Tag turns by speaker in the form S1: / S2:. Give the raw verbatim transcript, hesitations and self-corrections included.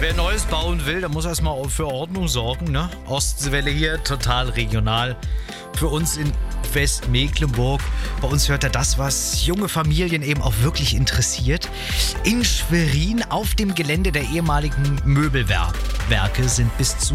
S1: Wer Neues bauen will, der muss erstmal für Ordnung sorgen. Ne? Ostwelle hier, total regional. Für uns in Westmecklenburg. Bei uns hört er das, was junge Familien eben auch wirklich interessiert. In Schwerin auf dem Gelände der ehemaligen Möbelwerke sind bis zu